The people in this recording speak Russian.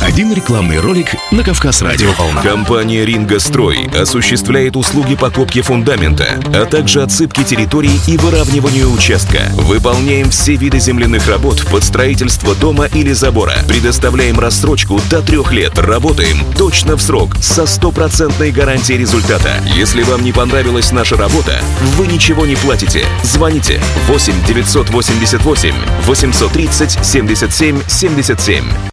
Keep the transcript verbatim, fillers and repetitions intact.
Один рекламный ролик на Кавказ Радио Волна. Компания «Рингострой» осуществляет услуги покупки фундамента, а также отсыпки территорий и выравнивания участка. Выполняем все виды земляных работ под строительство дома или забора. Предоставляем рассрочку до трех лет. Работаем точно в срок, со стопроцентной гарантией результата. Если вам не понравилась наша работа, вы ничего не платите. Звоните восемь девятьсот восемьдесят восемь восемьсот тридцать семьдесят семь семьдесят семь.